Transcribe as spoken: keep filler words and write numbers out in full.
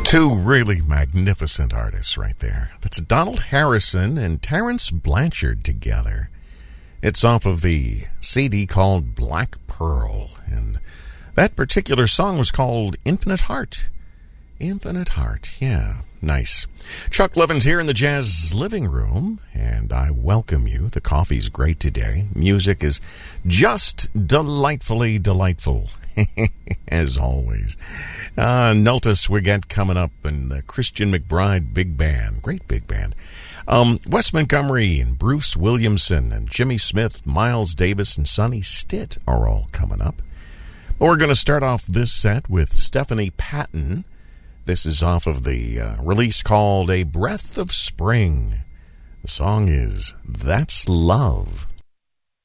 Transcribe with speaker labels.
Speaker 1: Two really magnificent artists right there. That's Donald Harrison and Terence Blanchard together. It's off of the C D called Black Pearl, and that particular song was called Infinite Heart. Infinite Heart, yeah, nice. Chuck Levin's here in the Jazz Living Room, and I welcome you. The coffee's great today. Music is just delightfully delightful, as always. Uh, Nultus we got coming up, and the Christian McBride Big Band, great big band. Um, Wes Montgomery and Bruce Williamson and Jimmy Smith, Miles Davis and Sonny Stitt are all coming up. We're going to start off this set with Stephanie Patton. This is off of the uh, release called A Breath of Spring. The song is That's Love.